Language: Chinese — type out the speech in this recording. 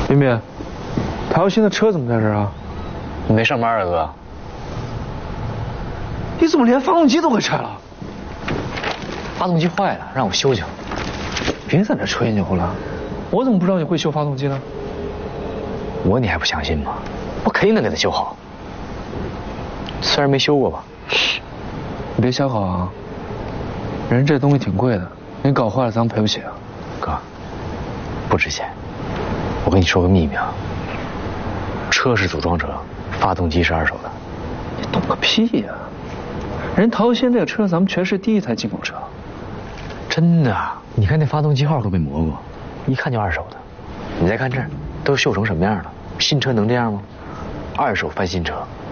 冰冰，陶鑫的车怎么在这儿啊？ 你没上班啊，哥？ 你怎么连发动机都给拆了？ 发动机坏了，让我修修。 别在这吹牛了，我怎么不知道你会修发动机呢？ 你还不相信吗？我肯定能给他修好。虽然没修过吧。 你别瞎搞啊！人这东西挺贵的，你搞坏了咱们赔不起啊。 哥，不值钱。我跟你说个秘密啊，车是组装车，发动机是二手的。 你懂个屁呀！人陶鑫这个车咱们全市第一台进口车。 真的，你看那发动机号都没磨过，一看就二手的。你再看这儿，都锈成什么样了？新车能这样吗？二手翻新车，